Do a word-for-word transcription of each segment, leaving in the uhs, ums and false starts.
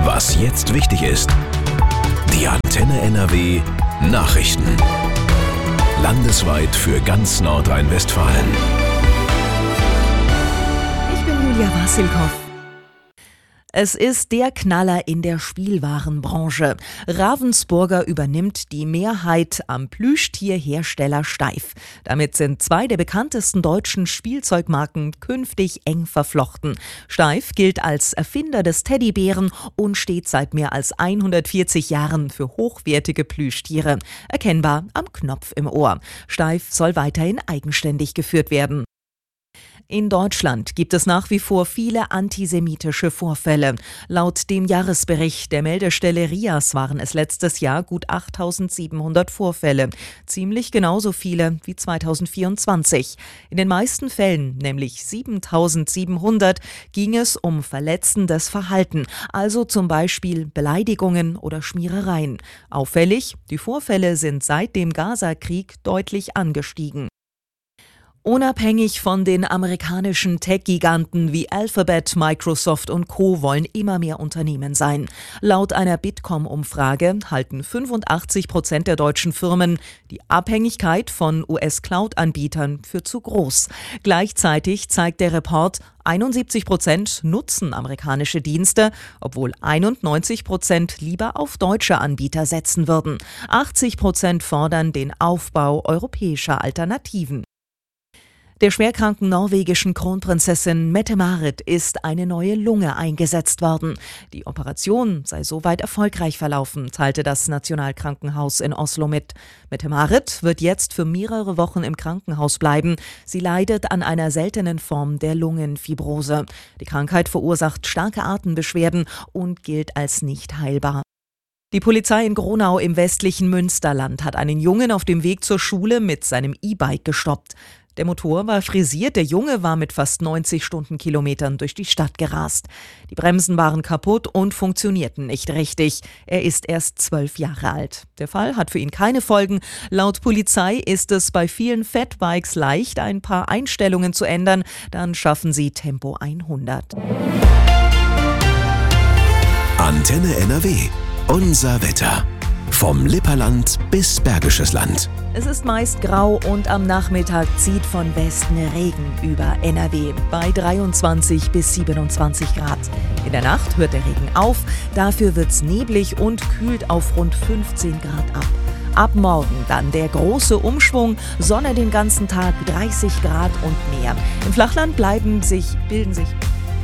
Was jetzt wichtig ist. Die Antenne N R W Nachrichten. Landesweit für ganz Nordrhein-Westfalen. Ich bin Julia Wassilkow. Es ist der Knaller in der Spielwarenbranche. Ravensburger übernimmt die Mehrheit am Plüschtierhersteller Steiff. Damit sind zwei der bekanntesten deutschen Spielzeugmarken künftig eng verflochten. Steiff gilt als Erfinder des Teddybären und steht seit mehr als hundertvierzig Jahren für hochwertige Plüschtiere. Erkennbar am Knopf im Ohr. Steiff soll weiterhin eigenständig geführt werden. In Deutschland gibt es nach wie vor viele antisemitische Vorfälle. Laut dem Jahresbericht der Meldestelle R I A S waren es letztes Jahr gut achttausendsiebenhundert Vorfälle. Ziemlich genauso viele wie zweitausendvierundzwanzig. In den meisten Fällen, nämlich siebentausendsiebenhundert, ging es um verletzendes Verhalten, also zum Beispiel Beleidigungen oder Schmierereien. Auffällig, die Vorfälle sind seit dem Gaza-Krieg deutlich angestiegen. Unabhängig von den amerikanischen Tech-Giganten wie Alphabet, Microsoft und Co. wollen immer mehr Unternehmen sein. Laut einer Bitkom-Umfrage halten fünfundachtzig Prozent der deutschen Firmen die Abhängigkeit von U S-Cloud-Anbietern für zu groß. Gleichzeitig zeigt der Report, einundsiebzig Prozent nutzen amerikanische Dienste, obwohl einundneunzig Prozent lieber auf deutsche Anbieter setzen würden. achtzig Prozent fordern den Aufbau europäischer Alternativen. Der schwerkranken norwegischen Kronprinzessin Mette-Marit ist eine neue Lunge eingesetzt worden. Die Operation sei soweit erfolgreich verlaufen, teilte das Nationalkrankenhaus in Oslo mit. Mette-Marit wird jetzt für mehrere Wochen im Krankenhaus bleiben. Sie leidet an einer seltenen Form der Lungenfibrose. Die Krankheit verursacht starke Atembeschwerden und gilt als nicht heilbar. Die Polizei in Gronau im westlichen Münsterland hat einen Jungen auf dem Weg zur Schule mit seinem E-Bike gestoppt. Der Motor war frisiert, der Junge war mit fast neunzig Stundenkilometern durch die Stadt gerast. Die Bremsen waren kaputt und funktionierten nicht richtig. Er ist erst zwölf Jahre alt. Der Fall hat für ihn keine Folgen. Laut Polizei ist es bei vielen Fatbikes leicht, ein paar Einstellungen zu ändern. Dann schaffen sie Tempo hundert. Antenne N R W. Unser Wetter. Vom Lipperland bis Bergisches Land. Es ist meist grau und am Nachmittag zieht von Westen Regen über N R W bei dreiundzwanzig bis siebenundzwanzig Grad. In der Nacht hört der Regen auf, dafür wird's neblig und kühlt auf rund fünfzehn Grad ab. Ab morgen dann der große Umschwung, Sonne den ganzen Tag, dreißig Grad und mehr. Im Flachland bleiben sich, bilden sich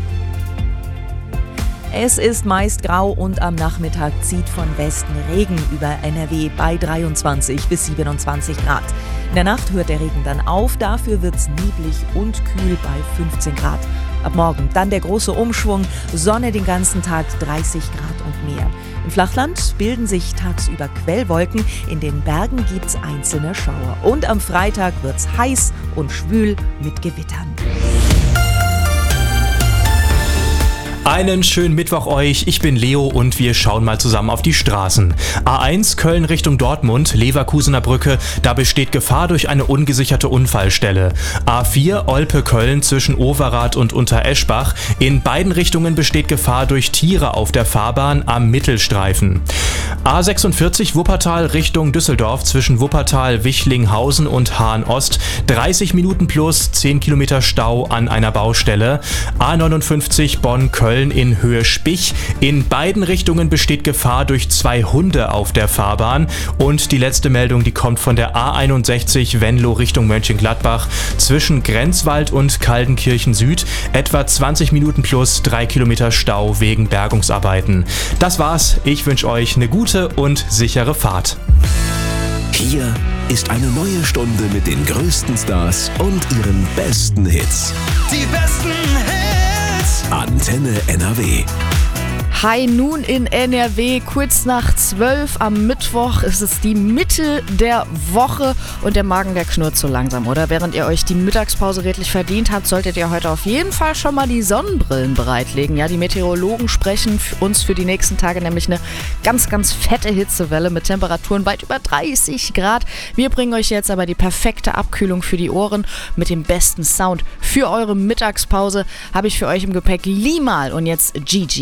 Es ist meist grau und am Nachmittag zieht von Westen Regen über N R W bei dreiundzwanzig bis siebenundzwanzig Grad. In der Nacht hört der Regen dann auf, dafür wird's neblig und kühl bei fünfzehn Grad. Ab morgen dann der große Umschwung, Sonne den ganzen Tag, dreißig Grad und mehr. Im Flachland bilden sich tagsüber Quellwolken, in den Bergen gibt's einzelne Schauer. Und am Freitag wird's heiß und schwül mit Gewittern. Einen schönen Mittwoch euch, ich bin Leo und wir schauen mal zusammen auf die Straßen. A eins Köln Richtung Dortmund, Leverkusener Brücke, da besteht Gefahr durch eine ungesicherte Unfallstelle. A vier Olpe Köln zwischen Overath und Untereschbach, in beiden Richtungen besteht Gefahr durch Tiere auf der Fahrbahn am Mittelstreifen. A sechsundvierzig Wuppertal Richtung Düsseldorf zwischen Wuppertal, Wichlinghausen und Hahn-Ost, dreißig Minuten plus, zehn Kilometer Stau an einer Baustelle. A neunundfünfzig Bonn Köln in Höhe Spich. In beiden Richtungen besteht Gefahr durch zwei Hunde auf der Fahrbahn. Und die letzte Meldung, die kommt von der A einundsechzig Venlo Richtung Mönchengladbach zwischen Grenzwald und Kaldenkirchen Süd. Etwa zwanzig Minuten plus, drei Kilometer Stau wegen Bergungsarbeiten. Das war's. Ich wünsche euch eine gute und sichere Fahrt. Hier ist eine neue Stunde mit den größten Stars und ihren besten Hits. Die besten Hits. Antenne N R W. Hi, nun in N R W, kurz nach zwölf am Mittwoch. Es ist die Mitte der Woche und der Magen, der knurrt so langsam, oder? Während ihr euch die Mittagspause redlich verdient habt, solltet ihr heute auf jeden Fall schon mal die Sonnenbrillen bereitlegen. Ja, die Meteorologen sprechen uns für die nächsten Tage nämlich eine ganz, ganz fette Hitzewelle mit Temperaturen weit über dreißig Grad. Wir bringen euch jetzt aber die perfekte Abkühlung für die Ohren mit dem besten Sound. Für eure Mittagspause habe ich für euch im Gepäck Limahl und jetzt Gigi.